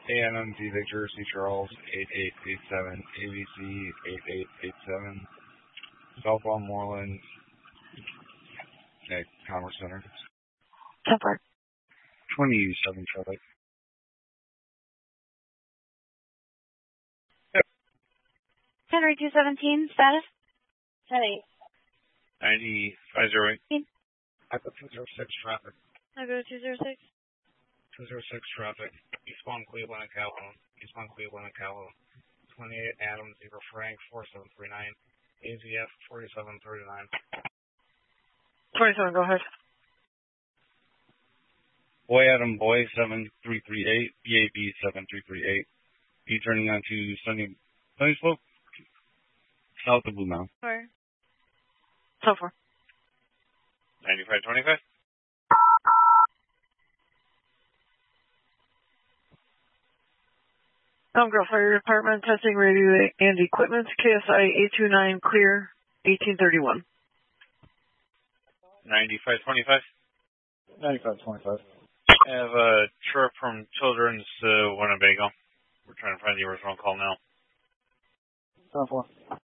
ANMG Victor, C. Charles, 8887, ABC, 8887, Southbound Moreland, at Commerce Center. 27 traffic. Yep. Henry 217, status? 10-8. 9508. I put 206 traffic. I go 206. 206 traffic. Eastbound Cleveland and Calhoun. Eastbound Cleveland and Calhoun. 28 Adams, Zebra Frank, 4739. AZF 4739. 27, go ahead. Boy Adam Boy 7338. BAB 7338. You turning on to Sunny Slope? South of Blue Mountain. Where? So far. 9525. Girl Fire Department, testing radio and equipment, KSI 829, clear, 1831. 9525. 9525. I have a trip from Children's Winnebago. We're trying to find the original call now. 10-4.